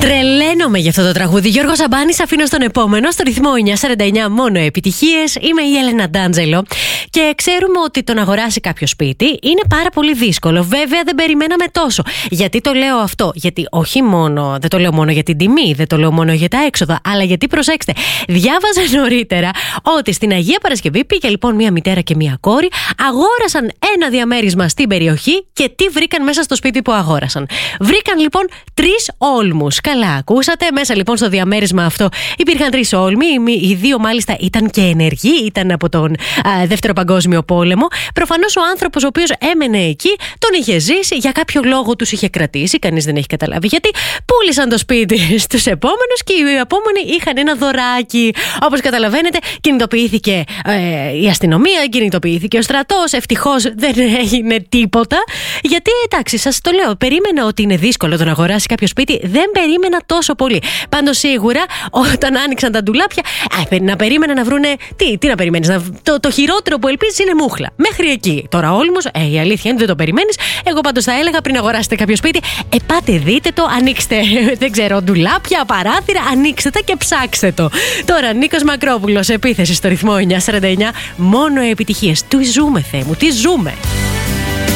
Τρελαίνομαι για αυτό το τραγούδι. Γιώργο Σαμπάνης, αφήνω στον επόμενο, στο ρυθμό 949, μόνο επιτυχίες. Είμαι η Έλενα Ντάντζελο και ξέρουμε ότι το να αγοράσει κάποιο σπίτι είναι πάρα πολύ δύσκολο. Βέβαια, δεν περιμέναμε τόσο. Γιατί το λέω αυτό? Γιατί όχι μόνο, δεν το λέω μόνο για την τιμή, δεν το λέω μόνο για τα έξοδα, αλλά γιατί, προσέξτε, διάβαζα νωρίτερα ότι στην Αγία Παρασκευή πήγε λοιπόν μία μητέρα και μία κόρη, αγόρασαν ένα διαμέρισμα στην περιοχή και τι βρήκαν μέσα στο σπίτι που αγόρασαν? Βρήκαν λοιπόν 3 όλμους. Καλά, ακούσατε. Μέσα λοιπόν στο διαμέρισμα αυτό υπήρχαν 3 όλμοι. Οι 2 μάλιστα ήταν και ενεργοί, ήταν από τον Δεύτερο Παγκόσμιο Πόλεμο. Προφανώς ο άνθρωπος ο οποίος έμενε εκεί τον είχε ζήσει, για κάποιο λόγο τους είχε κρατήσει. Κανείς δεν έχει καταλάβει γιατί. Πούλησαν το σπίτι στους επόμενους και οι επόμενοι είχαν ένα δωράκι. Όπως καταλαβαίνετε, κινητοποιήθηκε η αστυνομία, κινητοποιήθηκε ο στρατός. Ευτυχώς δεν έγινε τίποτα. Γιατί εντάξει, σας το λέω, περίμενα ότι είναι δύσκολο το να αγοράσει κάποιο σπίτι. Δεν περίμενα τόσο πολύ. Πάντως σίγουρα όταν άνοιξαν τα ντουλάπια, να περίμενα να βρούνε. Τι να περιμένεις? Το χειρότερο που ελπίζεις είναι μούχλα. Μέχρι εκεί. Τώρα όλμος, η αλήθεια είναι δεν το περιμένεις. Εγώ πάντως θα έλεγα πριν αγοράσετε κάποιο σπίτι, πάτε δείτε το, ανοίξτε, δεν ξέρω, ντουλάπια, παράθυρα, ανοίξτε τα και ψάξτε το. Τώρα Νίκος Μακρόπουλος, επίθεση στο ρυθμό 949, μόνο επιτυχίες. Τι ζούμε, Θεέ μου, τι ζούμε.